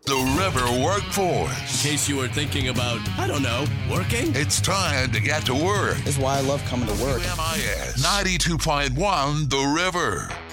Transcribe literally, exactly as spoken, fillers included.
The River Workforce. In case you were thinking about, I don't know, working? It's time to get to work. This is why I love coming to work. W M I S ninety-two point one The River.